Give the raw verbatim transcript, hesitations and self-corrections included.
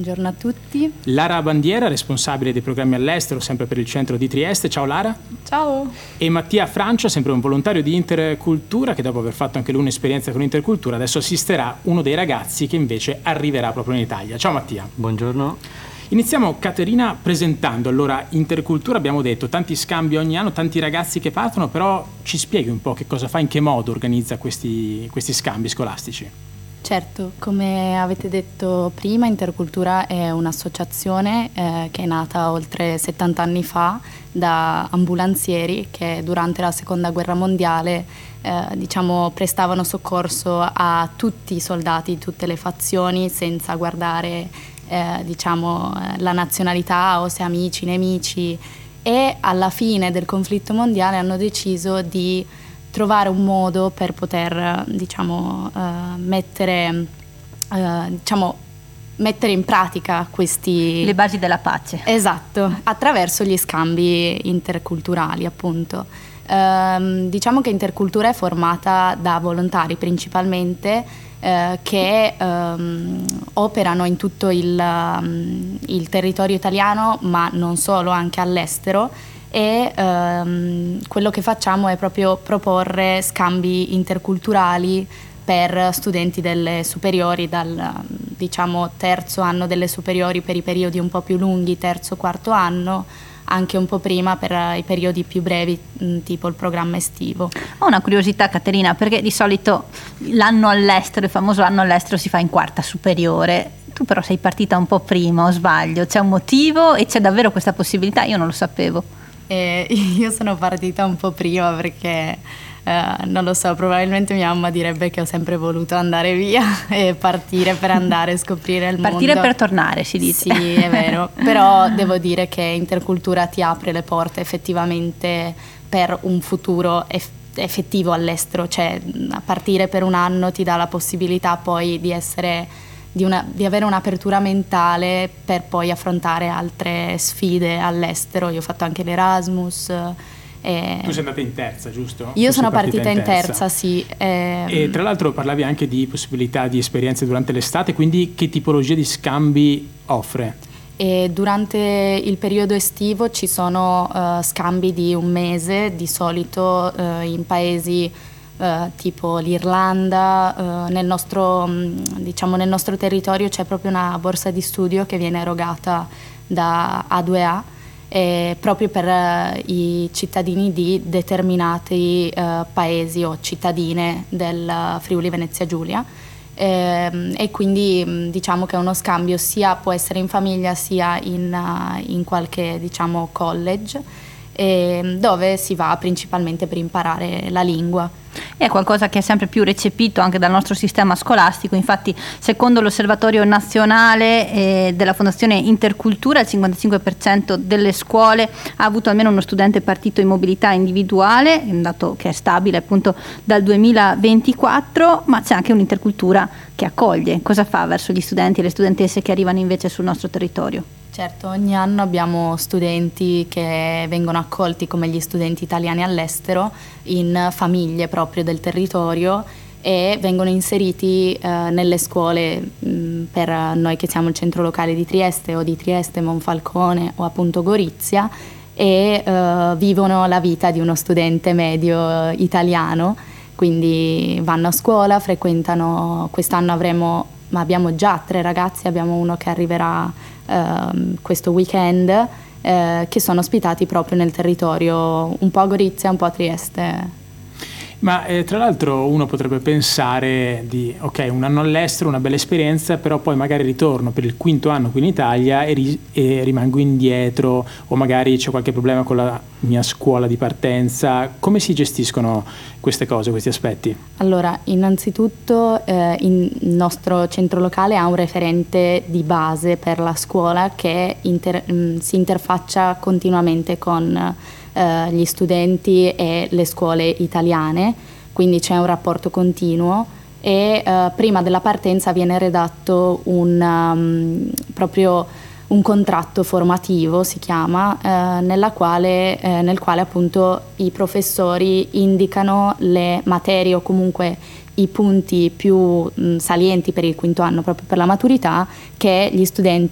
buongiorno a tutti. Lara Bandiera, responsabile dei programmi all'estero, sempre per il centro di Trieste. Ciao Lara. Ciao. E Mattia Francia, sempre un volontario di Intercultura, che dopo aver fatto anche lui un'esperienza con Intercultura, adesso assisterà uno dei ragazzi che invece arriverà proprio in Italia. Ciao Mattia. Buongiorno. Iniziamo, Caterina, presentando. Allora, Intercultura, abbiamo detto, tanti scambi ogni anno, tanti ragazzi che partono, però ci spieghi un po' che cosa fa, in che modo organizza questi, questi scambi scolastici? Certo, come avete detto prima, Intercultura è un'associazione eh, che è nata oltre settanta anni fa da ambulanzieri che durante la seconda guerra mondiale eh, diciamo, prestavano soccorso a tutti i soldati di tutte le fazioni senza guardare eh, diciamo, la nazionalità o se amici, nemici, e alla fine del conflitto mondiale hanno deciso di trovare un modo per poter diciamo, uh, mettere, uh, diciamo, mettere in pratica questi... Le basi della pace. Esatto, attraverso gli scambi interculturali, appunto. Uh, diciamo che Intercultura è formata da volontari principalmente uh, che um, operano in tutto il, um, il territorio italiano, ma non solo, anche all'estero. E ehm, quello che facciamo è proprio proporre scambi interculturali per studenti delle superiori, dal diciamo terzo anno delle superiori per i periodi un po' più lunghi, terzo, quarto anno, anche un po' prima per i periodi più brevi, tipo il programma estivo. Ho una curiosità, Caterina, perché di solito l'anno all'estero, il famoso anno all'estero, si fa in quarta superiore. Tu però sei partita un po' prima, o sbaglio? C'è un motivo e c'è davvero questa possibilità? Io non lo sapevo. E io sono partita un po' prima perché eh, non lo so, probabilmente mia mamma direbbe che ho sempre voluto andare via e partire per andare a scoprire il partire mondo. Per tornare, si dice. Sì, è vero, però devo dire che Intercultura ti apre le porte effettivamente per un futuro eff- effettivo all'estero, cioè a partire per un anno ti dà la possibilità poi di essere Di, una, di avere un'apertura mentale per poi affrontare altre sfide all'estero. Io ho fatto anche l'Erasmus. E tu sei andata in terza, giusto? Io tu sono partita, partita in terza, terza sì. E, e tra l'altro parlavi anche di possibilità di esperienze durante l'estate, quindi che tipologia di scambi offre? E durante il periodo estivo ci sono uh, scambi di un mese, di solito uh, in paesi Uh, tipo l'Irlanda. Uh, nel nostro mh, diciamo nel nostro territorio c'è proprio una borsa di studio che viene erogata da A due A eh, proprio per uh, i cittadini di determinati uh, paesi o cittadine del uh, Friuli Venezia Giulia, eh, e quindi mh, diciamo che è uno scambio, sia può essere in famiglia sia in, uh, in qualche diciamo college, eh, dove si va principalmente per imparare la lingua. È qualcosa che è sempre più recepito anche dal nostro sistema scolastico. Infatti, secondo l'Osservatorio Nazionale eh, della Fondazione Intercultura, il cinquantacinque per cento delle scuole ha avuto almeno uno studente partito in mobilità individuale, un dato che è stabile appunto dal duemilaventiquattro, ma c'è anche un'Intercultura che accoglie. Cosa fa verso gli studenti e le studentesse che arrivano invece sul nostro territorio? Certo, ogni anno abbiamo studenti che vengono accolti come gli studenti italiani all'estero in famiglie proprio del territorio e vengono inseriti eh, nelle scuole mh, per noi che siamo il centro locale di Trieste o di Trieste, Monfalcone o appunto Gorizia, e eh, vivono la vita di uno studente medio eh, italiano, quindi vanno a scuola, frequentano, quest'anno avremo, ma abbiamo già tre ragazzi, abbiamo uno che arriverà Uh, questo weekend, uh, che sono ospitati proprio nel territorio, un po' a Gorizia, un po' a Trieste. Ma eh, tra l'altro uno potrebbe pensare di ok, un anno all'estero, una bella esperienza, però poi magari ritorno per il quinto anno qui in Italia e, ri- e rimango indietro, o magari c'è qualche problema con la mia scuola di partenza. Come si gestiscono queste cose, questi aspetti? Allora, innanzitutto eh, in- il nostro centro locale ha un referente di base per la scuola che inter- mh, si interfaccia continuamente con Uh, gli studenti e le scuole italiane, quindi c'è un rapporto continuo e uh, prima della partenza viene redatto un um, proprio un contratto formativo, si chiama, uh, nella quale, uh, nel quale appunto i professori indicano le materie o comunque i punti più mh, salienti per il quinto anno, proprio per la maturità, che gli studenti